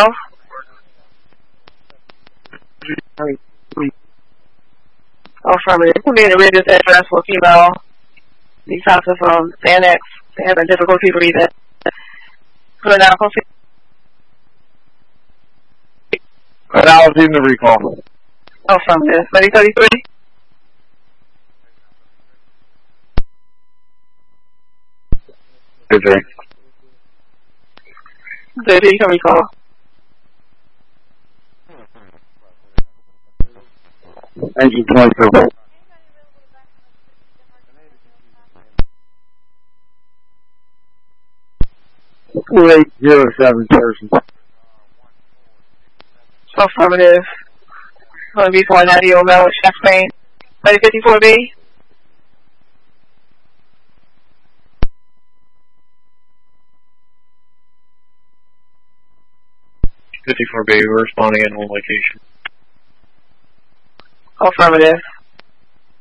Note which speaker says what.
Speaker 1: Affirmative. Who need to read this address for female? These houses from Annex. They having difficulty reading. Put it out for female.
Speaker 2: And I was in the recall.
Speaker 1: Affirmative. 2033.
Speaker 2: Good day.
Speaker 1: Good, you can recall.
Speaker 2: Engine 22. 2807 person.
Speaker 1: Affirmative. Going to be for Nadia O'Malley, Champagne. 2054B.
Speaker 3: We're responding at home location.
Speaker 1: Affirmative.